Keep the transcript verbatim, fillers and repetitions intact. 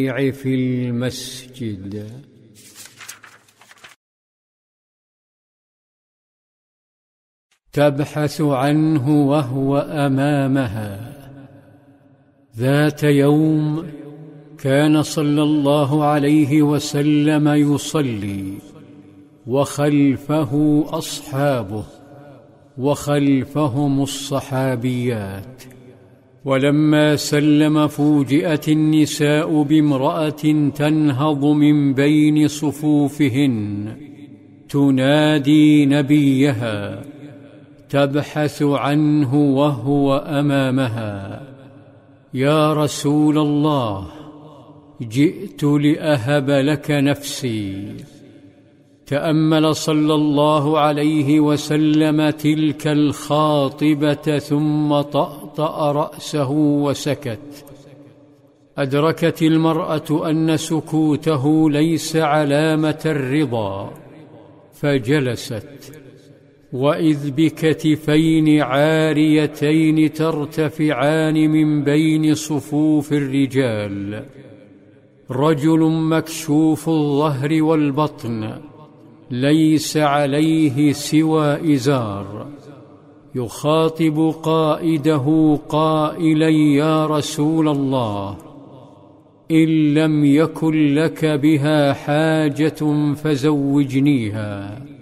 في المسجد. تبحث عنه وهو أمامها. ذات يوم كان صلى الله عليه وسلم يصلي وخلفه أصحابه وخلفهم الصحابيات، ولما سلم فوجئت النساء بامرأة تنهض من بين صفوفهن تنادي نبيها، تبحث عنه وهو أمامها: يا رسول الله، جئت لأهب لك نفسي. تأمل صلى الله عليه وسلم تلك الخاطبة ثم طأطأ رأسه وسكت. أدركت المرأة أن سكوته ليس علامة الرضا، فجلست، وإذ بكتفين عاريتين ترتفعان من بين صفوف الرجال، رجل مكشوف الظهر والبطن ليس عليه سوى إزار، يخاطب قائده قائلا: يا رسول الله، إن لم يكن لك بها حاجة فزوجنيها.